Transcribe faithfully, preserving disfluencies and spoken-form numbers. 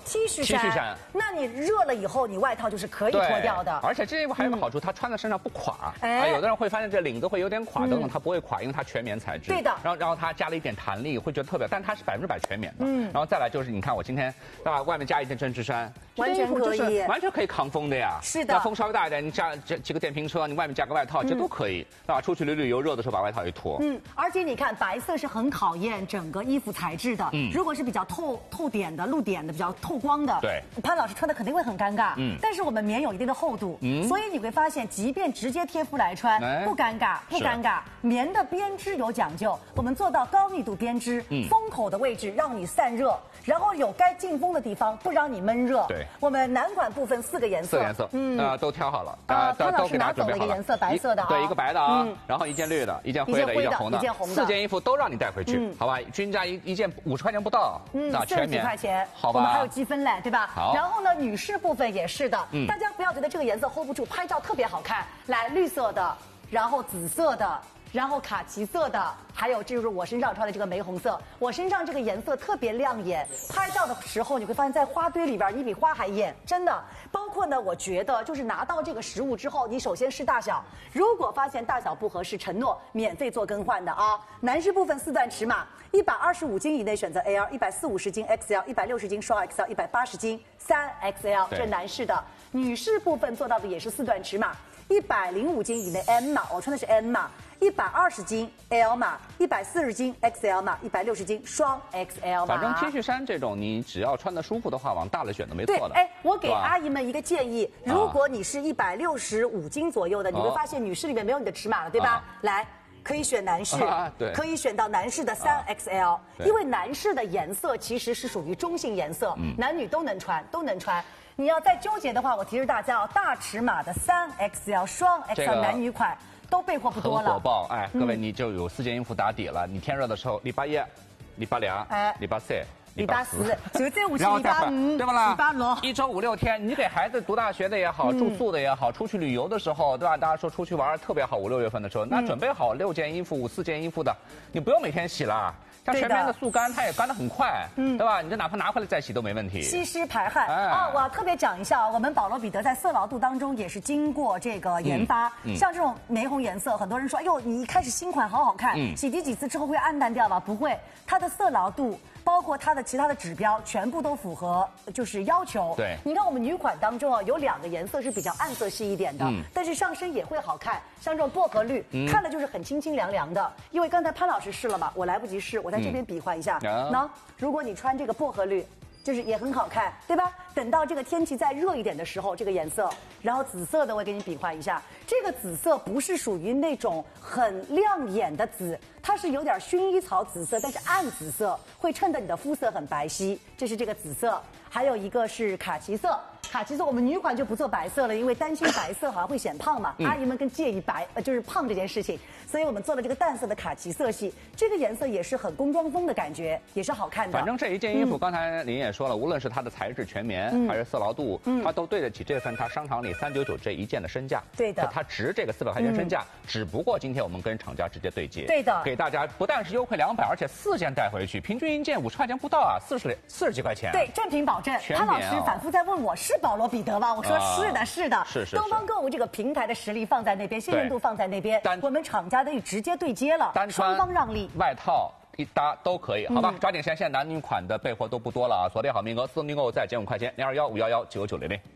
T 恤衫。 T 恤衫， 那你热了以后，你外套就是可以脱掉的。 而且这件衣服还有个好处，它穿在身上不垮。 哎、 啊，有的人会发现这领子会有点垮等等，它不会垮，因为它全棉材质。 对的。 然后然后它加了一点弹力，会觉得特别，但它是百分之百全棉的。嗯。然后再来就是你看我今天对吧，外面加一件针织衫， 完全可以， 完全可以抗风的呀。 是的。 那风稍微大一点，你加这几个电瓶车，你外面加个外套，这都可以，对吧？出去旅旅游，热的时候把外套一脱。 嗯。而且你看，白色是很考验整个衣服材质的。嗯。如果是比较透透点的、露点的、比较透光的， 对， 潘老师穿的肯定会很尴尬。嗯。但是我们棉有一定的厚度，嗯，所以你会发现，即便直接贴肤来穿，哎、不尴尬，不尴尬。棉的编织有讲究，我们做到高密度编织，嗯，风口的位置让你散热，然后有该进风的地方不让你闷热。对。我们男款部分四个颜色， 四个颜色，嗯，啊、呃，都挑好了， 啊，潘老师拿走了一个颜色，白色的啊， 对，一个白的啊，嗯、然后一件绿的，一件灰的，一件红的， 一件红的， 四件衣服都让你带回去，嗯、好吧？均价一一件五十块钱不到， 嗯，四十几块钱， 好吧？ 我们还有积分嘞，对吧？ 好。 然后呢，女士部分也是的，嗯，大家不要觉得这个颜色 hold 不住，拍照特别好看。来，绿色的，然后紫色的。然后卡其色的，还有这就是我身上穿的这个玫红色，我身上这个颜色特别亮眼，拍照的时候你会发现在花堆里边你比花还艳，真的。包括呢，我觉得就是拿到这个实物之后，你首先试大小，如果发现大小不合适，承诺免费做更换的啊。男士部分四段尺码，一百二十五斤以内选择 L， 一百四五十斤 X L， 一百六十斤双 X L， 一百八十斤三 X L， 这是男士的。女士部分做到的也是四段尺码，一百零五斤以内 M 码，我穿的是 M 码。一百二十斤 L 码，一百四十斤 X L 码，一百六十斤双 X L 码。 反正 T 恤衫这种，你只要穿的舒服的话，往大了选都没错的。 对，哎，我给阿姨们一个建议，如果你是一百六十五斤左右的，你会发现女士里面没有你的尺码了，对吧？来。可以选男士，啊、对，可以选到男士的三 X L，、啊、因为男士的颜色其实是属于中性颜色，嗯、男女都能穿，都能穿。你要再纠结的话，我提示大家哦，大尺码的三 X L 双 X L 男女款。都备货不多了， 很火爆哎！各位，你就有四件衣服打底了。你天热的时候，礼拜一、礼拜两、哎、礼拜三、 礼拜四，就这五天，礼拜五， 对不啦？ 礼拜六， 一周五六天，你给孩子读大学的也好，住宿的也好，出去旅游的时候，对吧？大家说出去玩特别好，五六月份的时候，那准备好六件衣服、五四件衣服的，你不用每天洗了。像全棉的速干，它也干得很快，嗯，对吧？你这哪怕拿回来再洗都没问题。 吸湿排汗啊！我要特别讲一下啊，我们保罗彼得在色牢度当中也是经过这个研发。像这种玫红颜色，很多人说，哎呦，你一开始新款好好看，洗涤几次之后会暗淡掉吧？不会，它的色牢度。包括它的其他的指标全部都符合，就是要求。 对， 你看我们女款当中啊，有两个颜色是比较暗色系一点的，嗯、但是上身也会好看，像这种薄荷绿，嗯、看了就是很清清凉凉的。因为刚才潘老师试了嘛，我来不及试，我在这边比划一下。那、嗯、如果你穿这个薄荷绿。就是也很好看，对吧？等到这个天气再热一点的时候，这个颜色，然后紫色的我也给你比划一下，这个紫色不是属于那种很亮眼的紫，它是有点薰衣草紫色，但是暗紫色，会衬得你的肤色很白皙。这是这个紫色，还有一个是卡其色。卡其色我们女款就不做白色了，因为担心白色好像会显胖嘛，嗯、阿姨们更介意白呃就是胖这件事情，所以我们做了这个淡色的卡其色系，这个颜色也是很工装风的感觉，也是好看的。 反正这一件衣服，嗯、刚才林也说了，无论是它的材质全棉，嗯、还是色牢度，嗯、它都对得起这份它商场里三九九这一件的身价。 对的， 它值这个四百块钱身价，嗯、只不过今天我们跟厂家直接对接， 对的， 给大家不但是优惠两百，而且四件带回去，平均一件五十块钱不到啊，四十四十几块钱。 对，正品保证。潘老师反复在问我是保罗彼得吗？我说是的，是的， 是是。 东方购物这个平台的实力放在那边，信任度放在那边，我们厂家得直接对接了，双方让利。 外套一搭都可以，好吧？抓紧时间，现在男女款的备货都不多了啊，锁定好名额，四名购再减五块钱，零二幺五幺幺九九零零。